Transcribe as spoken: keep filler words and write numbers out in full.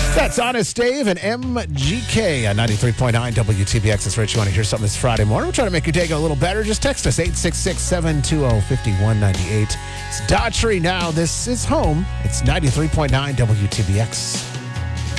That's Honest Dave and M G K on ninety-three point nine W T B X. It's Rich. You want to hear something this Friday morning? We're trying to make your day go a little better. Just text us eight six six, seven two zero, five one nine eight. It's Daughtry now. This is home. It's ninety-three point nine W T B X.